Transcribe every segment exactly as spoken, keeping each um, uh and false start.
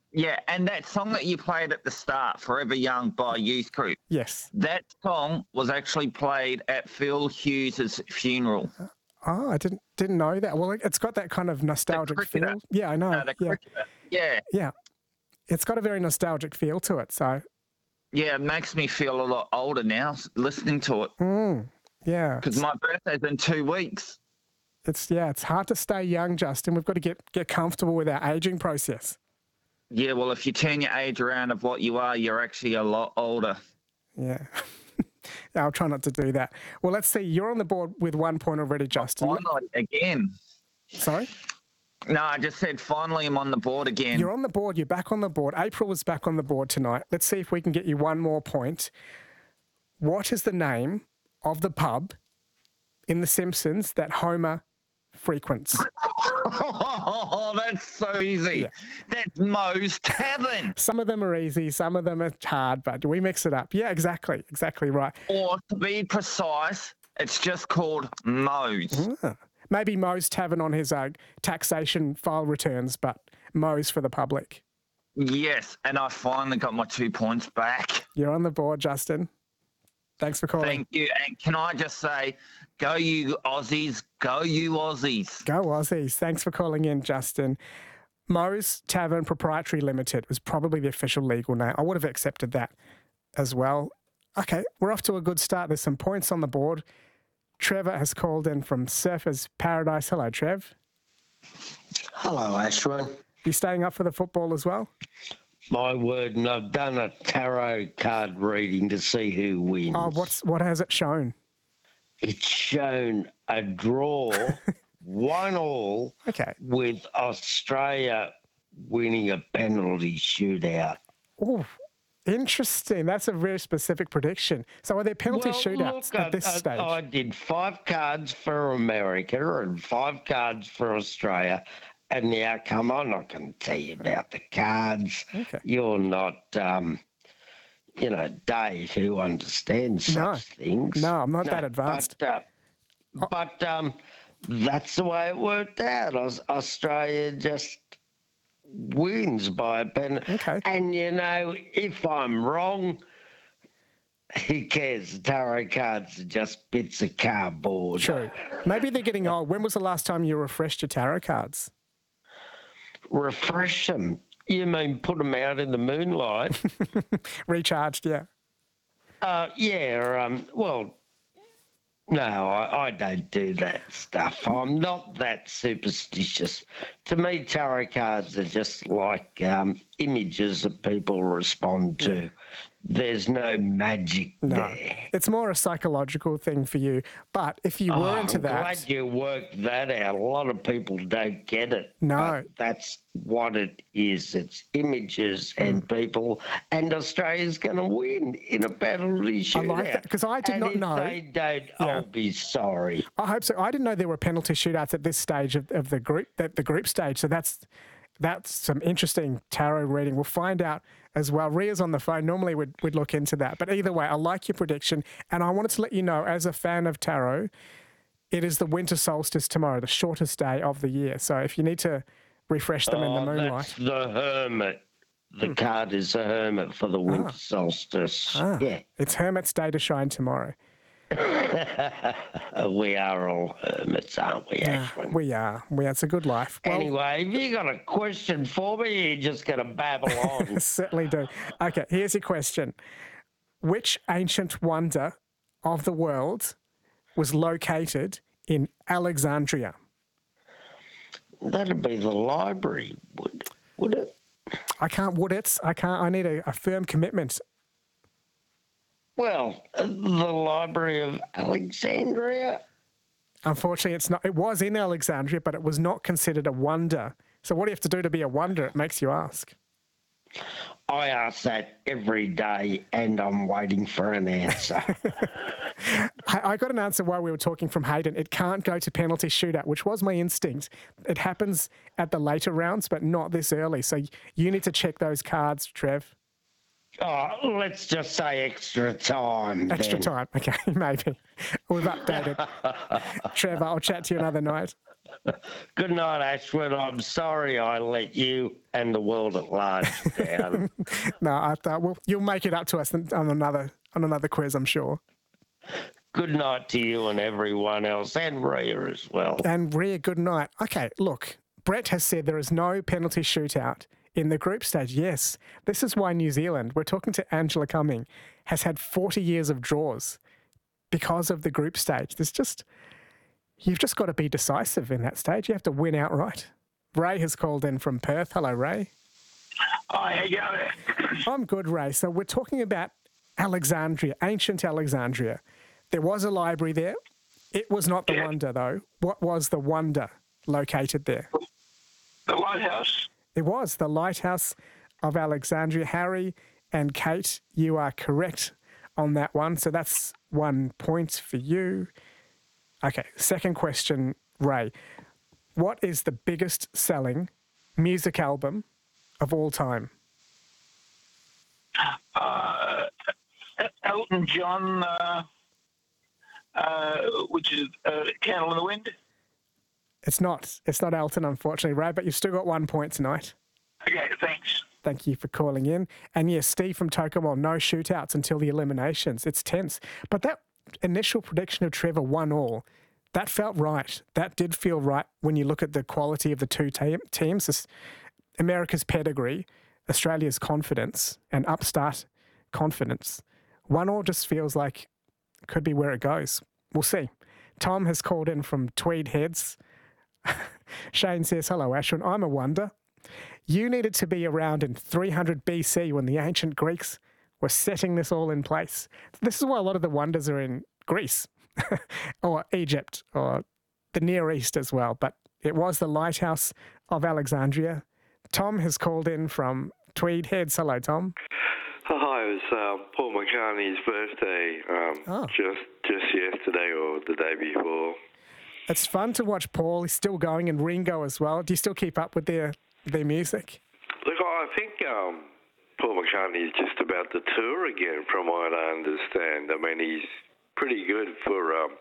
Yeah, and that song that you played at the start, Forever Young by Youth Group, Yes. that song was actually played at Phil Hughes' funeral. Oh, I didn't didn't know that. Well, it's got that kind of nostalgic cricketer. feel. Yeah, I know. Uh, the yeah. cricketer. Yeah. Yeah. It's got a very nostalgic feel to it, so... Yeah, it makes me feel a lot older now s- listening to it Mm, yeah. because my birthday's in two weeks. It's, yeah, it's hard to stay young, Justin. We've got to get, get comfortable with our ageing process. Yeah, well, if you turn your age around of what you are, you're actually a lot older. Yeah. Yeah, I'll try not to do that. Well, let's see. You're on the board with one point already, Justin. Finally, again. Sorry? No, I just said finally I'm on the board again. You're on the board. You're back on the board. April is back on the board tonight. Let's see if we can get you one more point. What is the name of the pub in The Simpsons that Homer frequents? Oh, that's so easy. Yeah. That's Moe's Tavern. Some of them are easy, some of them are hard, but we mix it up. Yeah, exactly. Exactly right. Or to be precise, it's just called Moe's. Ah. Maybe Moe's Tavern on his uh, taxation file returns, but Moe's for the public. Yes, and I finally got my two points back. You're on the board, Justin. Thanks for calling. Thank you. And can I just say, go you Aussies, go you Aussies. Go Aussies. Thanks for calling in, Justin. Moe's Tavern Proprietary Limited was probably the official legal name. I would have accepted that as well. Okay, we're off to a good start. There's some points on the board. Trevor has called in from Surfers Paradise. Hello, Trev. Hello, Ashwin. You staying up for the football as well? My word, and I've done a tarot card reading to see who wins. Oh, what's what has it shown? It's shown a draw, one all, Okay. with Australia winning a penalty shootout. Oh, interesting. That's a very specific prediction. So are there penalty Well, shootouts look, at this I, stage? I, I did five cards for America and five cards for Australia. And the outcome, I'm not going to tell you about the cards. Okay. You're not, um, you know, Dave, who understands such No. things. No, I'm not that advanced. But, uh, but um, that's the way it worked out. Aus- Australia just wins by a pen. Okay. And, you know, if I'm wrong, who cares? The tarot cards are just bits of cardboard. True. Maybe they're getting old. When was the last time you refreshed your tarot cards? Refresh them. You mean put them out in the moonlight? Recharged, yeah. uh, yeah, um, well, no, I, I don't do that stuff. I'm not that superstitious. To me, tarot cards are just like um, images that people respond to. There's no magic No. there. It's more a psychological thing for you. But if you were Oh, into I'm that... glad you worked that out. A lot of people don't get it. No. But that's what it is. It's images and people, and Australia's going to win in a penalty I shootout. like that, because I did and not if know... they don't, Yeah. I'll be sorry. I hope so. I didn't know there were penalty shootouts at this stage of, of the group, that the group stage. So that's that's some interesting tarot reading. We'll find out as well. Ria's on the phone. Normally we'd, we'd look into that. But either way, I like your prediction. And I wanted to let you know, as a fan of tarot, it is the winter solstice tomorrow, the shortest day of the year. So if you need to refresh them in the Oh, moonlight. that's the hermit. The card is the hermit for the winter Ah. solstice. Ah, Yeah. It's Hermit's Day to shine tomorrow. We are all hermits, aren't we, Yeah, Ashwin? we are. We are. It's a good life. Well, Anyway, have you got a question for me? You're just going to babble on. certainly do. Okay, here's your question. Which ancient wonder of the world was located in Alexandria? That'd be the library, would would it? I can't, would it? I can't, I need a, a firm commitment. Well, uh, the Library of Alexandria. Unfortunately, it's not. It was in Alexandria, but it was not considered a wonder. So what do you have to do to be a wonder? It makes you ask. I ask that every day, and I'm waiting for an answer. I, I got an answer while we were talking from Hayden. It can't go to penalty shootout, which was my instinct. It happens at the later rounds, but not this early. So you need to check those cards, Trev. Oh, let's just say extra time. Extra then. time. Okay, maybe. We've updated. Trevor, I'll chat to you another night. Good night, Ashwin. I'm sorry I let you and the world at large down. No, I thought, well, you'll make it up to us on another on another quiz, I'm sure. Good night to you and everyone else, and Rhea as well. And Rhea, good night. Okay, look, Brett has said there is no penalty shootout in the group stage. Yes, this is why New Zealand, we're talking to Angela Cumming, has had forty years of draws because of the group stage. There's just, you've just got to be decisive in that stage. You have to win outright. Ray has called in from Perth. Hello, Ray. Hi, how you going? I'm good, Ray. So we're talking about Alexandria, ancient Alexandria. There was a library there. It was not the Yeah. wonder, though. What was the wonder located there? The lighthouse. It was the Lighthouse of Alexandria. Harry and Kate, you are correct on that one. So that's one point for you. Okay, second question, Ray. What is the biggest selling music album of all time? Uh, Elton John, uh, uh, which is uh, Candle in the Wind. It's not. It's not Elton, unfortunately, Ray, but you've still got one point tonight. Okay, thanks. Thank you for calling in. And yes, Steve from Tokyo, no shootouts until the eliminations. It's tense. But that initial prediction of Trevor one all, that felt right. That did feel right when you look at the quality of the two te- teams. This, America's pedigree, Australia's confidence, and upstart confidence. One all just feels like could be where it goes. We'll see. Tom has called in from Tweed Heads. Shane says, hello, Ashwin. I'm a wonder. You needed to be around in three hundred B C when the ancient Greeks were setting this all in place. This is why a lot of the wonders are in Greece or Egypt or the Near East as well. But it was the Lighthouse of Alexandria. Tom has called in from Tweed Heads. Hello, Tom. Hi, it was uh, Paul McCartney's birthday um, Oh. just just yesterday or the day before. It's fun to watch Paul. He's still going, and Ringo as well. Do you still keep up with their, their music? Look, I think um, Paul McCartney is just about to tour again, from what I understand. I mean, he's pretty good for um,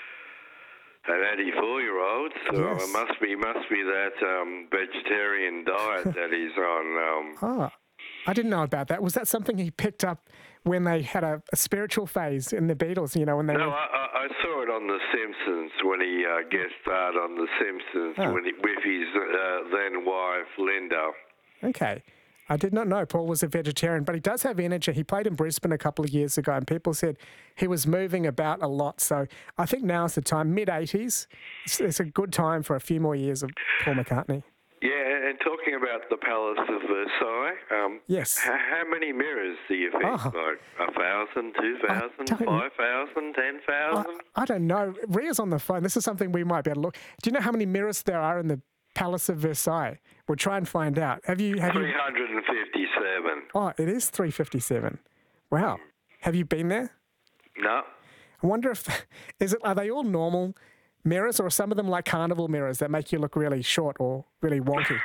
an eighty-four-year-old, so Yes. it must be must be that um, vegetarian diet that he's on. Um, Oh, I didn't know about that. Was that something he picked up when they had a, a spiritual phase in the Beatles, you know, when they No, were... I, I I saw it on The Simpsons when he uh, guest starred on The Simpsons Oh. when he, with his uh, then wife Linda. Okay. I did not know Paul was a vegetarian, but he does have energy. He played in Brisbane a couple of years ago, and people said he was moving about a lot. So I think now's the time, mid-eighties. It's, it's a good time for a few more years of Paul McCartney. Yeah, and talking about the Palace of Versailles, um, Yes. how, how many mirrors do you think? Oh. Like a thousand, two thousand, don't- five thousand, ten I, thousand? I don't know. Ria's on the phone. This is something we might be able to look. Do you know how many mirrors there are in the Palace of Versailles? We'll try and find out. Have you? Have Three you? hundred and fifty-seven. Oh, it is three fifty-seven. Wow. Have you been there? No. I wonder if is it. Are they all normal mirrors, or are some of them like carnival mirrors that make you look really short or really wonky?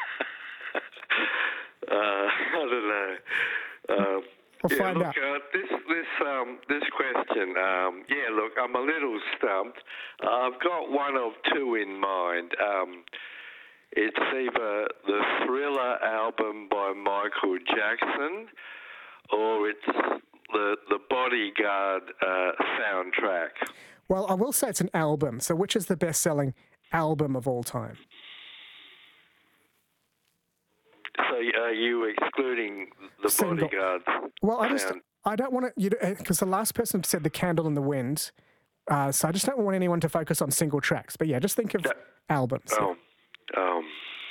Uh, I don't know. Uh, We'll yeah, find look, out. Uh, this this um, this question. Um, yeah, look, I'm a little stumped. I've got one of two in mind. Um, it's either the Thriller album by Michael Jackson, or it's the the Bodyguard uh, soundtrack. Well, I will say it's an album. So, which is the best-selling album of all time? So are you excluding the Single. Bodyguard? Well, I just sound? I don't want to you because the last person said the Candle in the Wind. Uh, so I just don't want anyone to focus on single tracks. But yeah, just think of Yeah. albums. Oh, um,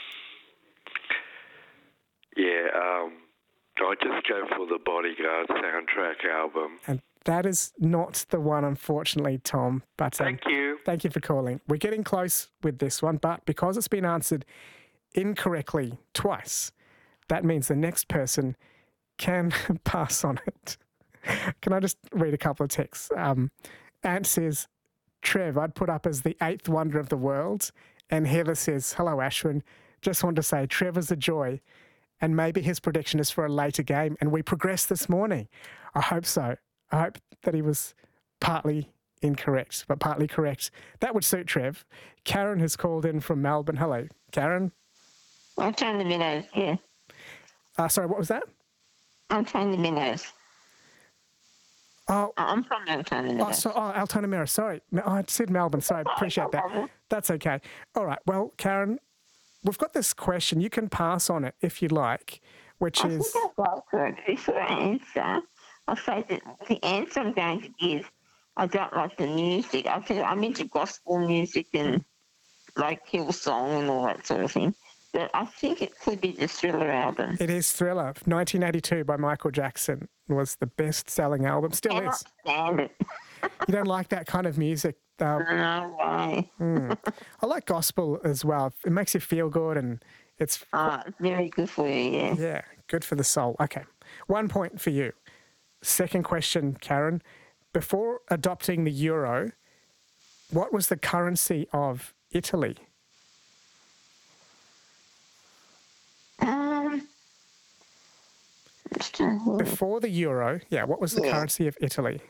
yeah, um, I just go for the Bodyguard soundtrack album. And that is not the one, unfortunately, Tom. But um, Thank you. thank you for calling. We're getting close with this one, but because it's been answered incorrectly twice, that means the next person can pass on it. Can I just read a couple of texts? Um, Ant says, Trev, I'd put up as the eighth wonder of the world. And Heather says, hello, Ashwin. Just want to say Trevor's a joy. And maybe his prediction is for a later game. And we progressed this morning. I hope so. I hope that he was partly incorrect, but partly correct. That would suit Trev. Karen has called in from Melbourne. Hello, Karen. I'm trying the Minnows, yeah. Uh, sorry, what was that? I'm trying the Minnows. Oh, I'm from Altona oh, Minnows. so, oh Altona Mira. Sorry. No, I said Melbourne. Sorry, appreciate that. That's okay. All right. Well, Karen, we've got this question. You can pass on it if you like, which I is... think I've got good. Before I answer, I'll say that the answer I'm going to give, I don't like the music. I think I'm into gospel music and like Hillsong and all that sort of thing. But I think it could be the Thriller album. It is Thriller. nineteen eighty-two by Michael Jackson was the best-selling album. Still I cannot is. stand it. You don't like that kind of music? Uh, No way. mm. I like gospel as well. It makes you feel good and it's, Ah, very good for you, yeah. yeah, good for the soul. Okay. One point for you. Second question, Karen. Before adopting the euro, what was the currency of Italy? Um, just trying to think. Before the euro, yeah, what was the Yeah. currency of Italy?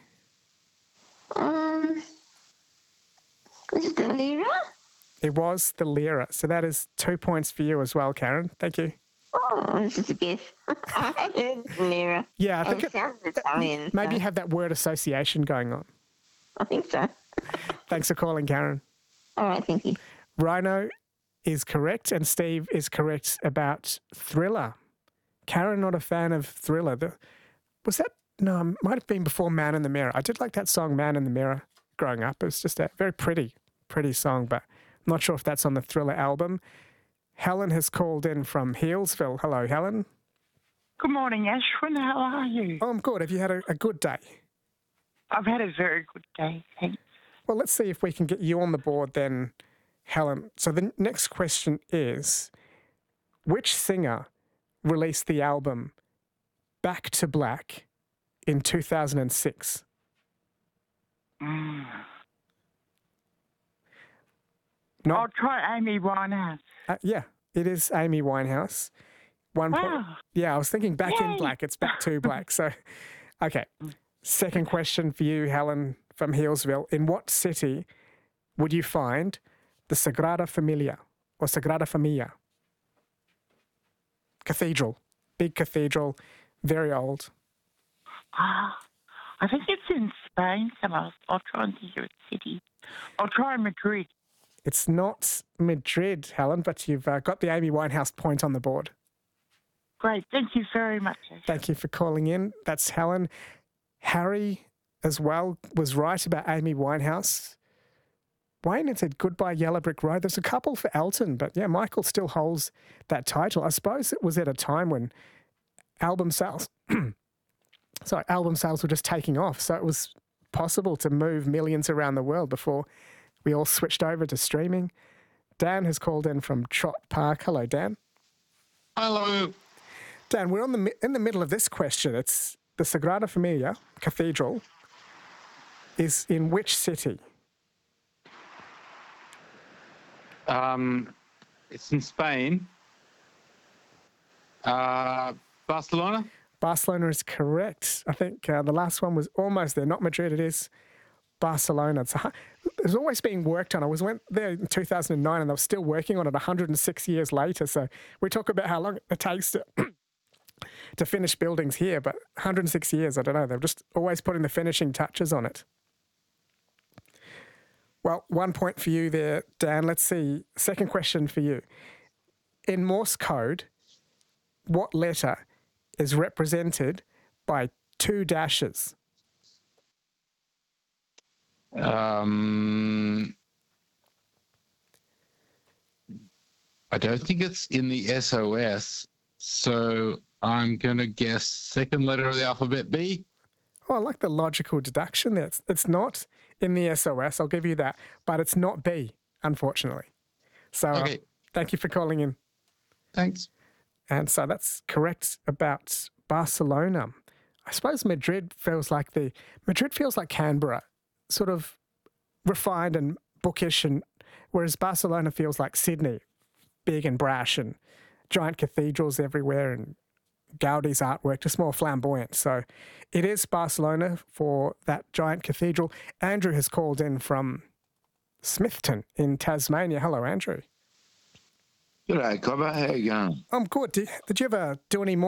Um, is it the Lira? It was the lira. So that is two points for you as well, Karen. Thank you. Oh, this is a guess. I heard Lira. Yeah, I think it it, sounds Italian. maybe you so have that word association going on. I think so. Thanks for calling, Karen. All right, thank you. Rhino is correct and Steve is correct about Thriller. Karen, not a fan of Thriller. The, was that? No, it might have been before Man in the Mirror. I did like that song, Man in the Mirror, growing up. It was just a very pretty, pretty song, but I'm not sure if that's on the Thriller album. Helen has called in from Healesville. Hello, Helen. Good morning, Ashwin. How are you? Oh, I'm good. Have you had a, a good day? I've had a very good day, thanks. Well, let's see if we can get you on the board then, Helen. So the next question is, which singer released the album Back to Black in two thousand six? Mm. Not, I'll try Amy Winehouse. uh, yeah, it is Amy Winehouse. One point. Wow. Yeah, I was thinking Back in Yay. Black. It's Back to Black. So, okay. Second question for you, Helen from Healesville. In what city would you find the Sagrada Familia or Sagrada Familia? Cathedral. Big cathedral, very old. Ah, I think it's in Spain, so I'll, I'll try and think of a city. I'll try Madrid. It's not Madrid, Helen, but you've uh, got the Amy Winehouse point on the board. Great, thank you very much. Ashwin. Thank you for calling in. That's Helen. Harry, as well, was right about Amy Winehouse. Wayne had said Goodbye Yellow Brick Road. There's a couple for Elton, but yeah, Michael still holds that title. I suppose it was at a time when album sales, sorry, album sales were just taking off. So it was possible to move millions around the world before we all switched over to streaming. Dan has called in from Trot Park. Hello, Dan. Hello. Dan, we're on the mi- in the middle of this question. It's the Sagrada Familia Cathedral is in which city? Um, it's in Spain. Uh, Barcelona? Barcelona is correct. I think uh, the last one was almost there. Not Madrid, it is Barcelona. It's, a, it's always being worked on. I was went there in two thousand nine and they were still working on it one hundred six years later. So we talk about how long it takes to, to finish buildings here, but one hundred six years, I don't know. They're just always putting the finishing touches on it. Well, one point for you there, Dan. Let's see. Second question for you. In Morse code, what letter is represented by two dashes? Um, I don't think it's in the S O S, so I'm going to guess second letter of the alphabet, B. Oh, I like the logical deduction there. It's, it's not in the S O S, I'll give you that, but it's not B, unfortunately. So uh, Okay. thank you for calling in. Thanks. And so that's correct about Barcelona. I suppose Madrid feels like the Madrid feels like Canberra, sort of refined and bookish, and whereas Barcelona feels like Sydney, big and brash and giant cathedrals everywhere and Gaudi's artwork, just more flamboyant. So it is Barcelona for that giant cathedral. Andrew has called in from Smithton in Tasmania. Hello, Andrew. G'day, Cobber. How you going? I'm good. Did, did you ever do any more